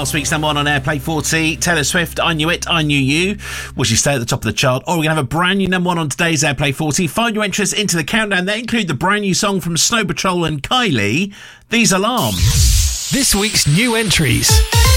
last week's number one on Airplay 40. Taylor Swift, I Knew It, I Knew You. Will she stay at the top of the chart? Or we're going to have a brand new number one on today's Airplay 40. Find your entries into the countdown. They include the brand new song from Snow Patrol and Kylie, These Alarms. This week's new entries.